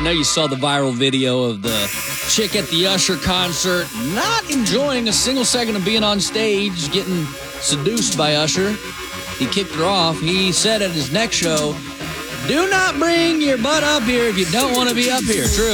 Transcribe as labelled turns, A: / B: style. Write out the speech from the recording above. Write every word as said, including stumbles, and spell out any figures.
A: know you saw the viral video of the chick at the Usher concert not enjoying a single second of being on stage, getting seduced by Usher. He kicked her off. He said at his next show, do not bring your butt up here if you don't want to be up here. True.